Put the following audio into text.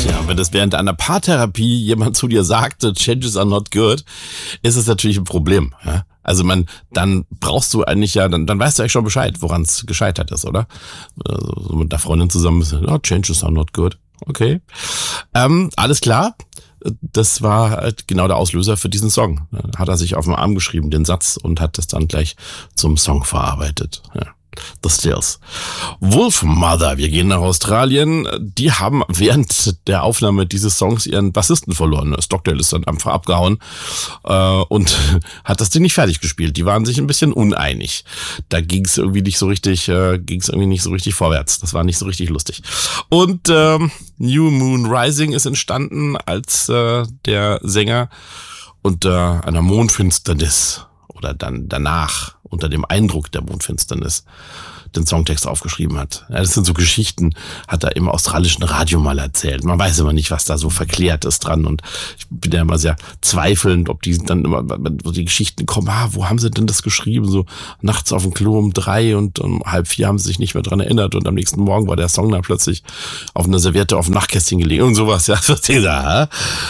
Ja, wenn das während einer Paartherapie jemand zu dir sagte, changes are not good, ist es natürlich ein Problem. Ja? Also dann brauchst du eigentlich dann weißt du eigentlich schon Bescheid, woran es gescheitert ist, oder? Also mit einer Freundin zusammen ist, changes are not good. Okay. Alles klar. Das war halt genau der Auslöser für diesen Song. Hat er sich auf den Arm geschrieben, den Satz, und hat das dann gleich zum Song verarbeitet. Ja. The Stills. Wolfmother, wir gehen nach Australien. Die haben während der Aufnahme dieses Songs ihren Bassisten verloren. Stockdale ist dann einfach abgehauen und hat das Ding nicht fertig gespielt. Die waren sich ein bisschen uneinig. Da ging es irgendwie nicht so richtig vorwärts. Das war nicht so richtig lustig. Und New Moon Rising ist entstanden, als der Sänger unter einer Mondfinsternis oder dann danach unter dem Eindruck der Mondfinsternis den Songtext aufgeschrieben hat. Ja, das sind so Geschichten, hat er im australischen Radio mal erzählt. Man weiß immer nicht, was da so verklärt ist dran, und ich bin ja immer sehr zweifelnd, ob die dann immer, wenn so die Geschichten kommen, wo haben sie denn das geschrieben? So nachts auf dem Klo um 3 und um 3:30 haben sie sich nicht mehr dran erinnert, und am nächsten Morgen war der Song dann plötzlich auf einer Serviette auf dem Nachtkästchen gelegen und sowas. Ja,